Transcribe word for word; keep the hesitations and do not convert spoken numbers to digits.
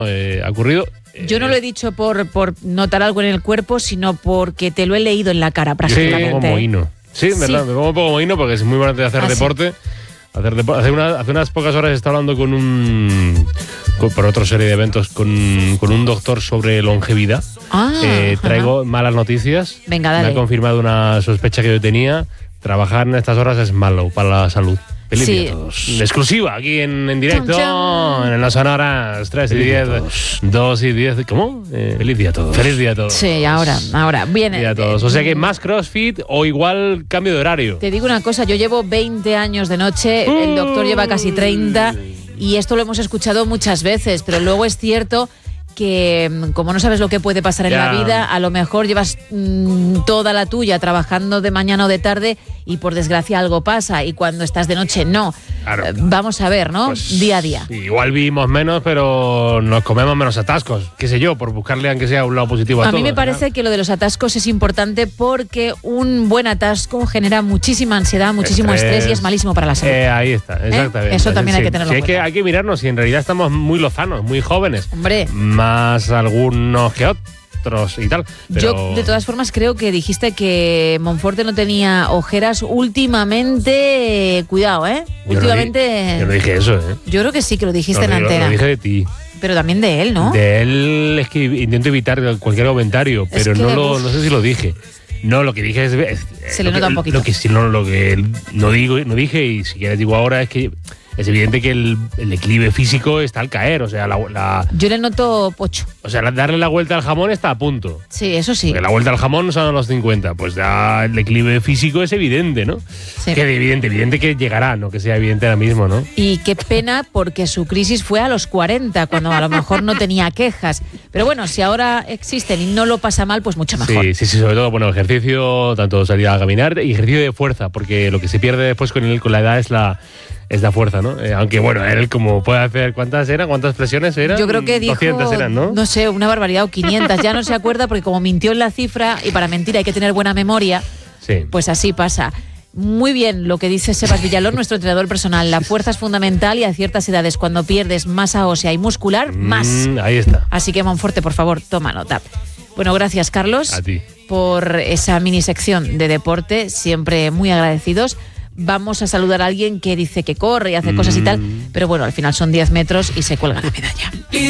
eh, ha ocurrido. Yo no lo he dicho por, por notar algo en el cuerpo, sino porque te lo he leído en la cara prácticamente. Sí, me pongo mohino. Sí, en verdad, sí. me pongo un poco mohino porque es muy bueno de hacer ¿Ah, deporte. Sí? Hacer depo- hace, una, hace unas pocas horas estaba hablando con un... Con, por otra serie de eventos, con, con un doctor sobre longevidad. Ah, eh, traigo ajá. malas noticias. Venga, dale. Me ha confirmado una sospecha que yo tenía. Trabajar en estas horas es malo para la salud. Feliz sí. día a todos. Exclusiva, aquí en, en directo, chum, chum. en las sonoras tres y diez, dos y diez. ¿Cómo? Eh, Feliz día a todos. Feliz día a todos. Sí, ahora, ahora. Bien. Feliz día a todos. O sea que más CrossFit o igual cambio de horario. Te digo una cosa, yo llevo veinte años de noche, el doctor lleva casi treinta y esto lo hemos escuchado muchas veces, pero luego es cierto que como no sabes lo que puede pasar en ya. la vida, a lo mejor llevas mmm, toda la tuya trabajando de mañana o de tarde y por desgracia algo pasa y cuando estás de noche no. Claro. Eh, vamos a ver, ¿no? Pues, día a día. Igual vivimos menos, pero nos comemos menos atascos, qué sé yo, por buscarle aunque sea un lado positivo a, a todo. A mí me parece ¿no? que lo de los atascos es importante porque un buen atasco genera muchísima ansiedad, muchísimo estrés, estrés y es malísimo para la salud. Eh, ahí está, exactamente. ¿Eh? Eso también sí, hay que tenerlo sí, en hay cuenta. que, hay que mirarnos si en realidad estamos muy lozanos, muy jóvenes. Hombre. Más algunos que otros y tal. Pero... Yo, de todas formas, creo que dijiste que Monforte no tenía ojeras últimamente. Eh, cuidado, ¿eh? Yo últimamente. No, yo no dije eso, ¿eh? Yo creo que sí, que lo dijiste no, en lo, antena. Lo dije de ti. Pero también de él, ¿no? De él es que intento evitar cualquier comentario, pero es que, no, lo, uf. no sé si lo dije. No, lo que dije es. es Se le nota que, un poquito. Lo que, no, lo que no, digo, no dije, y si quieres digo ahora, es que. Es evidente que el, el declive físico está al caer, o sea, la, la, yo le noto pocho. O sea, la, darle la vuelta al jamón está a punto. Sí, eso sí. Porque la vuelta al jamón son a los cincuenta, pues ya el declive físico es evidente, ¿no? Sí. Que evidente, evidente que llegará, no que sea evidente ahora mismo, ¿no? Y qué pena porque su crisis fue a los cuarenta, cuando a lo mejor no tenía quejas. Pero bueno, si ahora existen y no lo pasa mal, pues mucho mejor. Sí, sí, sí, sobre todo, bueno, ejercicio, tanto salir a caminar y ejercicio de fuerza, porque lo que se pierde después con, el, con la edad es la... Es la fuerza, ¿no? Eh, aunque bueno, él como puede hacer, ¿cuántas eran? ¿Cuántas flexiones eran? Yo creo que dijo, doscientas eran, ¿no? No sé, una barbaridad, o quinientas, ya no se acuerda porque como mintió en la cifra, y para mentir hay que tener buena memoria, sí. Pues así pasa. Muy bien lo que dice Sebas Villalón, nuestro entrenador personal. La fuerza es fundamental y a ciertas edades, cuando pierdes masa ósea y muscular, más. Mm, ahí está. Así que, Monforte, por favor, toma nota. Bueno, gracias, Carlos. A ti. Por esa mini sección de deporte, siempre muy agradecidos. Vamos a saludar a alguien que dice que corre y hace cosas y tal, pero bueno, al final son diez metros y se cuelga la medalla.